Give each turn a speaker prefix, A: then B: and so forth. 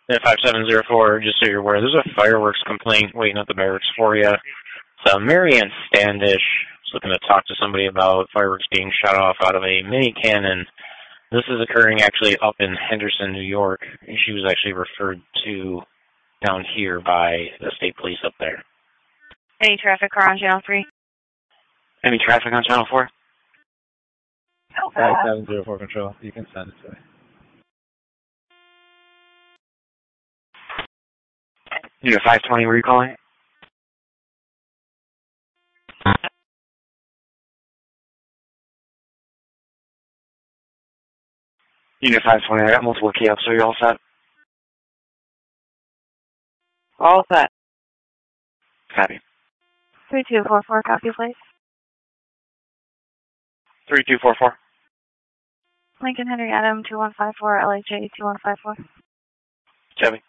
A: At 5704, just so you're aware, there's a fireworks complaint waiting at the barracks for you. So Marianne Standish is looking to talk to somebody about fireworks being shot off out of a mini cannon. This is occurring actually up in Henderson, New York. She was actually referred to down here by the state police up there.
B: Any traffic car on Channel 3?
A: Any traffic on Channel 4?
C: 5704 Control. You can send it to me.
A: Unit 520, were you calling? Unit 520, I got multiple key ups, so you're all set?
B: All set.
A: Copy.
B: 3244, copy, please.
A: 3244.
B: Lincoln Henry Adam 2154, LHA 2154.
A: Chevy.